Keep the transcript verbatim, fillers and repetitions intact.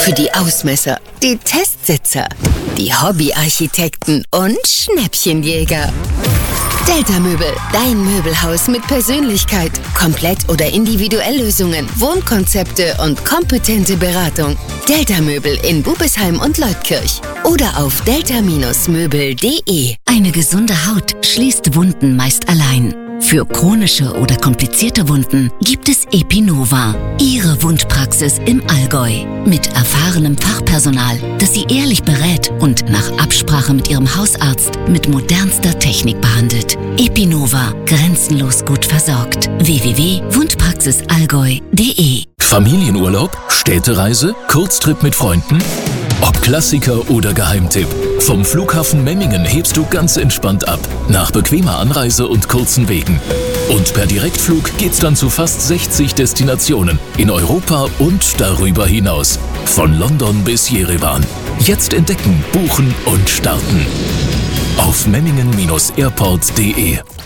Für die Ausmesser, die Testsitzer, die Hobbyarchitekten und Schnäppchenjäger. Delta Möbel, dein Möbelhaus mit Persönlichkeit. Komplett- oder Individuelllösungen, Wohnkonzepte und kompetente Beratung. Delta Möbel in Bubesheim und Leutkirch oder auf delta Möbel punkt de. Eine gesunde Haut schließt Wunden meist allein. Für chronische oder komplizierte Wunden gibt es Epinova, Ihre Wundpraxis im Allgäu. Mit erfahrenem Fachpersonal, das Sie ehrlich berät und nach Absprache mit Ihrem Hausarzt mit modernster Technik behandelt. Epinova, grenzenlos gut versorgt. w w w punkt wundpraxisallgäu punkt de. Familienurlaub, Städtereise, Kurztrip mit Freunden? Ob Klassiker oder Geheimtipp, vom Flughafen Memmingen hebst du ganz entspannt ab, nach bequemer Anreise und kurzen Wegen. Und per Direktflug geht's dann zu fast sechzig Destinationen in Europa und darüber hinaus. Von London bis Jerewan. Jetzt entdecken, buchen und starten. Auf memmingen Bindestrich airport punkt de.